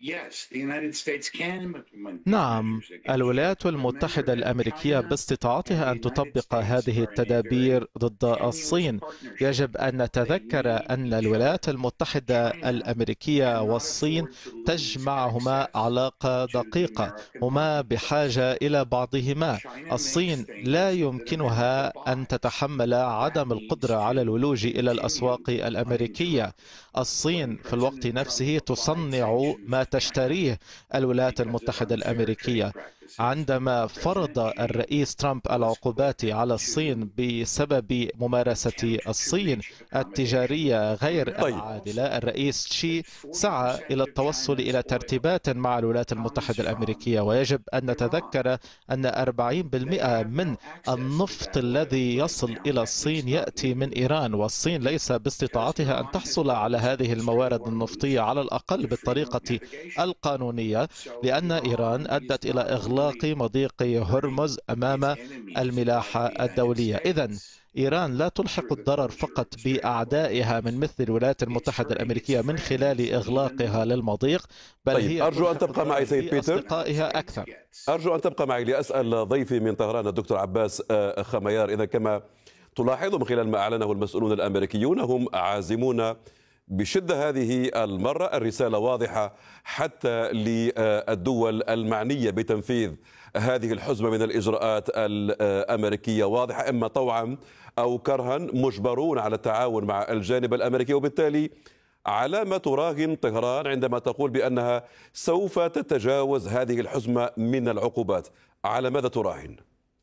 نعم، الولايات المتحدة الأمريكية باستطاعتها أن تطبق هذه التدابير ضد الصين. يجب أن نتذكر أن الولايات المتحدة الأمريكية والصين تجمعهما علاقة دقيقة، هما بحاجة إلى بعضهما. الصين لا يمكنها أن تتحمل عدم القدرة على الولوج إلى الأسواق الأمريكية. الصين في الوقت نفسه تصنع ما تشتريه الولايات المتحدة الأمريكية. عندما فرض الرئيس ترامب العقوبات على الصين بسبب ممارسة الصين التجارية غير طيب، العادلة، الرئيس شي سعى إلى التوصل إلى ترتيبات مع الولايات المتحدة الأمريكية. ويجب أن نتذكر أن 40% من النفط الذي يصل إلى الصين يأتي من إيران، والصين ليس باستطاعتها أن تحصل على هذه الموارد النفطية على الأقل بالطريقة القانونية، لأن إيران أدت إلى إغلاق مضيق هرمز أمام الملاحة الدولية. إذن إيران لا تلحق الضرر فقط بأعدائها من مثل الولايات المتحدة الأمريكية من خلال إغلاقها للمضيق، بل طيب، هي أرجو أن تلحق تبقى معي الضرر سيد بيتر. بأصدقائها أكثر. أرجو أن تبقى معي لأسأل ضيفي من طهران الدكتور عباس خميار. إذا كما تلاحظ من خلال ما أعلنه المسؤولون الأمريكيون، هم عازمون بشدة هذه المرة. الرسالة واضحة حتى للدول المعنية بتنفيذ هذه الحزمة من الإجراءات الأمريكية، واضحة إما طوعا أو كرها مجبرون على التعاون مع الجانب الأمريكي. وبالتالي على ما تراهن طهران عندما تقول بأنها سوف تتجاوز هذه الحزمة من العقوبات؟ على ماذا تراهن؟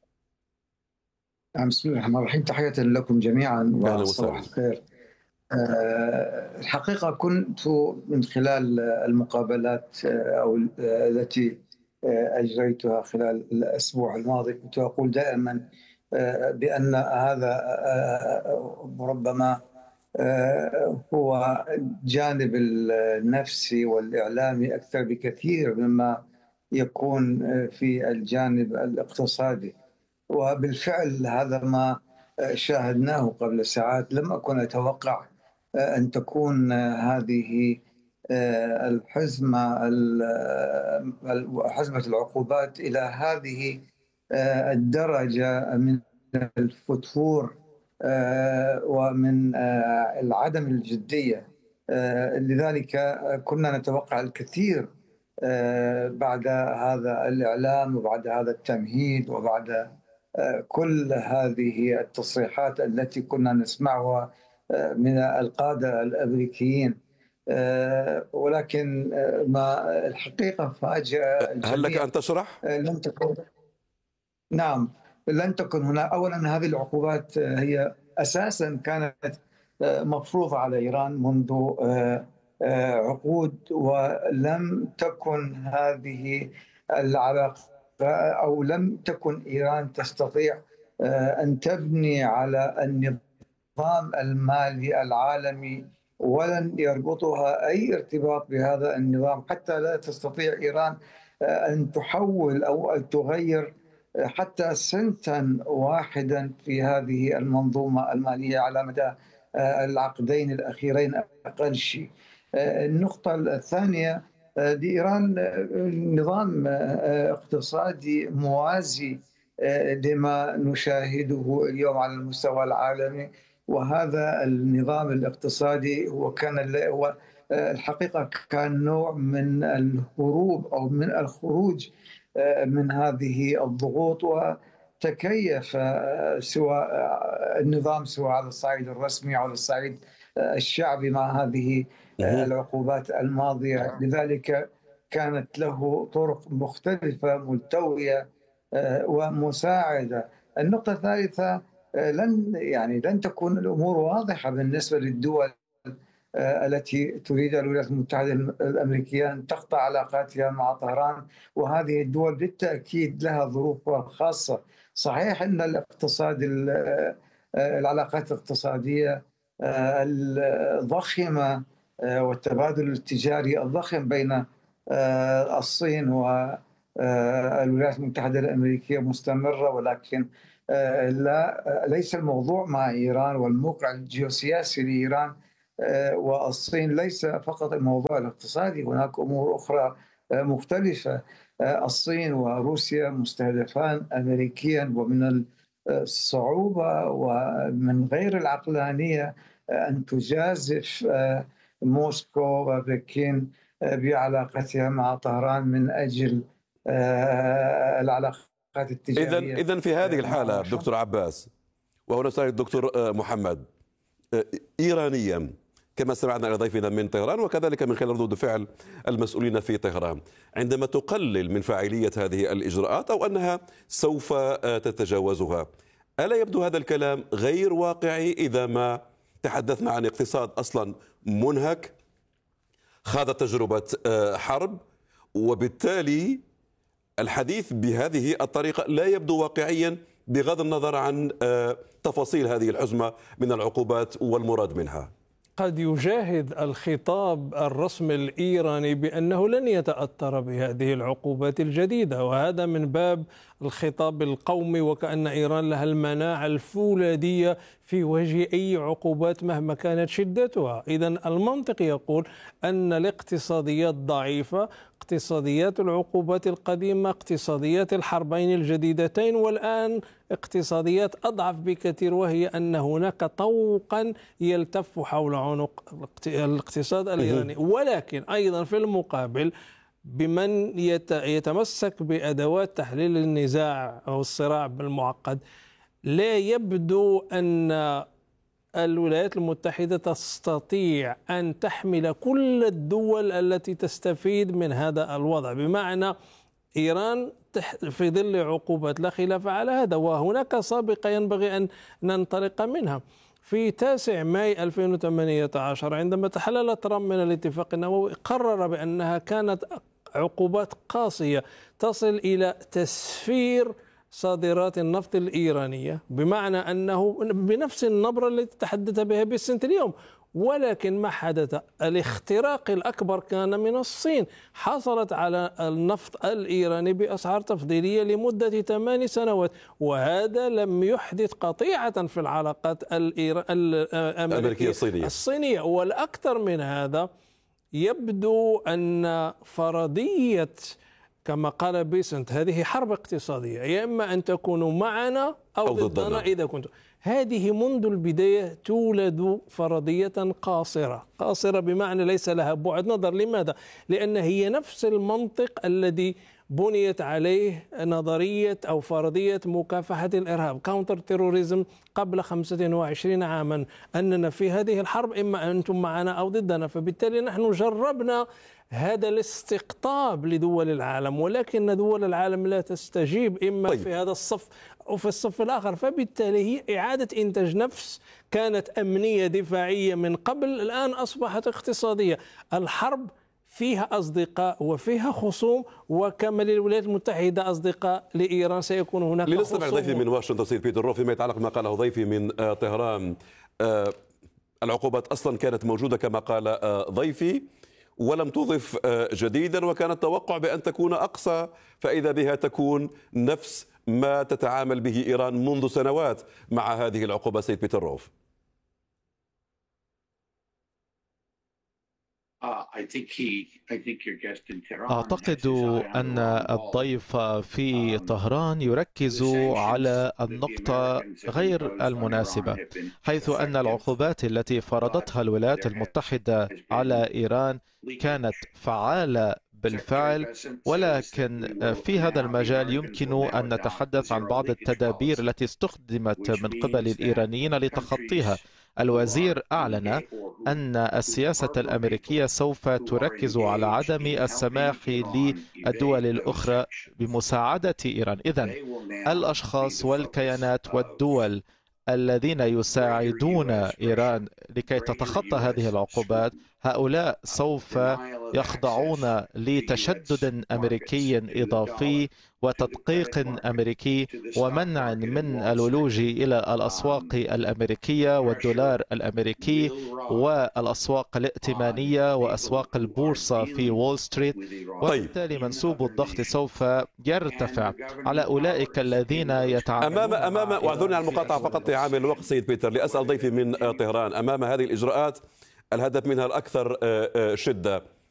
بسم الله الرحمن الرحيم. تحية لكم جميعا أهلا وصباح وسهلا. الخير. الحقيقة كنت من خلال المقابلات التي أجريتها خلال الأسبوع الماضي كنت أقول دائما بأن هذا ربما هو الجانب النفسي والإعلامي أكثر بكثير مما يكون في الجانب الاقتصادي. وبالفعل هذا ما شاهدناه قبل ساعات. لم أكن أتوقع أن تكون هذه حزمة العقوبات إلى هذه الدرجة من الفتور ومن عدم الجدية. لذلك كنا نتوقع الكثير بعد هذا الإعلام وبعد هذا التمهيد وبعد كل هذه التصريحات التي كنا نسمعها من القادة الأمريكيين. ولكن ما الحقيقة فاجأ الجميع. هل لك أن تشرح؟ لن تكون نعم لن تكن هنا. أولا هذه العقوبات هي أساسا كانت مفروضة على إيران منذ عقود، ولم تكن هذه العلاقة أو لم تكن إيران تستطيع أن تبني على النظام المالي العالمي، ولن يربطها أي ارتباط بهذا النظام، حتى لا تستطيع إيران أن تحول أو أن تغير حتى سنتا واحدا في هذه المنظومة المالية على مدى العقدين الأخيرين أقل شيء. النقطة الثانية، لإيران نظام اقتصادي موازي لما نشاهده اليوم على المستوى العالمي، وهذا النظام الاقتصادي هو الحقيقة كان نوع من الهروب أو من الخروج من هذه الضغوط، وتكيف سواء النظام سواء على الصعيد الرسمي أو على الصعيد الشعبي مع هذه العقوبات الماضية. لذلك كانت له طرق مختلفة ملتوية ومساعدة. النقطة الثالثة، لن تكون الأمور واضحة بالنسبة للدول التي تريد الولايات المتحدة الأمريكية أن تقطع علاقاتها مع طهران، وهذه الدول بالتأكيد لها ظروفها الخاصة. صحيح أن العلاقات الاقتصادية الضخمة والتبادل التجاري الضخم بين الصين والولايات المتحدة الأمريكية مستمرة، ولكن ليس الموضوع مع إيران والموقع الجيوسياسي لإيران والصين ليس فقط الموضوع الاقتصادي، هناك أمور أخرى مختلفة. الصين وروسيا مستهدفان أمريكيا، ومن الصعوبة ومن غير العقلانية أن تجازف موسكو وبكين بعلاقتها مع طهران من أجل العلاقات التجارية. إذن في هذه الحالة دكتور عباس، وهنا سأل الدكتور محمد، إيرانيا كما سمعنا إلى ضيفنا من طهران وكذلك من خلال ردود فعل المسؤولين في طهران، عندما تقلل من فاعلية هذه الإجراءات أو أنها سوف تتجاوزها، ألا يبدو هذا الكلام غير واقعي إذا ما تحدثنا عن اقتصاد أصلا منهك خاض تجربة حرب، وبالتالي الحديث بهذه الطريقة لا يبدو واقعيا بغض النظر عن تفاصيل هذه الحزمة من العقوبات والمراد منها؟ قد يجاهد الخطاب الرسمي الإيراني بأنه لن يتأثر بهذه العقوبات الجديدة، وهذا من باب الخطاب القومي، وكأن إيران لها المناعة الفولاذية في وجه أي عقوبات مهما كانت شدتها. إذن المنطق يقول أن الاقتصاديات ضعيفة، اقتصاديات العقوبات القديمة، اقتصاديات الحربين الجديدتين، والآن اقتصاديات أضعف بكثير، وهي أن هناك طوقا يلتف حول عنق الاقتصاد الإيراني. ولكن أيضا في المقابل بمن يتمسك بأدوات تحليل النزاع أو الصراع بالمعقد، لا يبدو أن الولايات المتحدة تستطيع أن تحمل كل الدول التي تستفيد من هذا الوضع، بمعنى إيران في ظل عقوبات لا خلاف على هذا، وهناك سابقة ينبغي أن ننطلق منها. في 9 ماي 2018 عندما تحلل ترامب من الاتفاق النووي قرر بأنها كانت عقوبات قاسية تصل إلى تسفير صادرات النفط الإيرانية، بمعنى أنه بنفس النبرة التي تحدث بها بسنت اليوم. ولكن ما حدث؟ الاختراق الأكبر كان من الصين، حصلت على النفط الإيراني بأسعار تفضيلية لمدة 8 سنوات، وهذا لم يحدث قطيعة في العلاقات الأمريكية الصينية. والأكثر من هذا، يبدو أن فرضية كما قال بيسنت هذه حرب اقتصادية، يا إما أن تكونوا معنا أو ضدنا. إذا كنتم، هذه منذ البداية تولد فرضية قاصرة بمعنى ليس لها بعد نظر. لماذا؟ لأن هي نفس المنطق الذي بنيت عليه نظرية أو فرضية مكافحة الإرهاب، كاونتر تيروريزم، قبل 25 عاما، أننا في هذه الحرب إما أنتم معنا أو ضدنا. فبالتالي نحن جربنا هذا الاستقطاب لدول العالم، ولكن دول العالم لا تستجيب، إما في هذا الصف أو في الصف الآخر. فبالتالي هي إعادة إنتاج نفس كانت أمنية دفاعية من قبل، الآن أصبحت اقتصادية. الحرب فيها أصدقاء وفيها خصوم، وكما للولايات المتحدة أصدقاء، لإيران سيكون هناك خصوم. لنستمع ضيفي من واشنطن سيد بيتر روف فيما يتعلق ما قاله ضيفي من طهران. العقوبات أصلا كانت موجودة كما قال ضيفي ولم تضف جديدا، وكان التوقع بأن تكون أقصى، فإذا بها تكون نفس ما تتعامل به إيران منذ سنوات مع هذه العقوبة. سيد بيتر روف. أعتقد أن الضيف في طهران يركز على النقطة غير المناسبة، حيث أن العقوبات التي فرضتها الولايات المتحدة على إيران كانت فعالة بالفعل، ولكن في هذا المجال يمكن أن نتحدث عن بعض التدابير التي استخدمت من قبل الإيرانيين لتخطيها. الوزير أعلن أن السياسة الأمريكية سوف تركز على عدم السماح للدول الأخرى بمساعدة إيران. إذن الأشخاص والكيانات والدول الذين يساعدون إيران لكي تتخطى هذه العقوبات، هؤلاء سوف يخضعون لتشدد أمريكي إضافي وتدقيق أمريكي ومنع من الولوج إلى الأسواق الأمريكية والدولار الأمريكي والأسواق الائتمانية وأسواق البورصة في وول ستريت. وبالتالي منسوب الضغط سوف يرتفع على أولئك الذين يتعاملون أمام واعذرني على المقاطعة فقط لعامل الوقت سيد بيتر، لأسأل ضيفي من طهران، أمام هذه الإجراءات الهدف منها الأكثر شدة.